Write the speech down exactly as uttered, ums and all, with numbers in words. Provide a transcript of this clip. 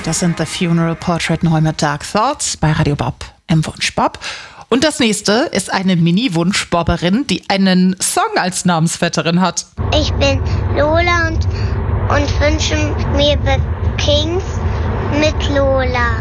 Das sind The Funeral Portrait neu mit Dark Thoughts bei Radio Bob im Wunschbob. Und das nächste ist eine Mini-Wunschbobberin, die einen Song als Namensvetterin hat. Ich bin Lola und, und wünsche mir The Kings mit Lola.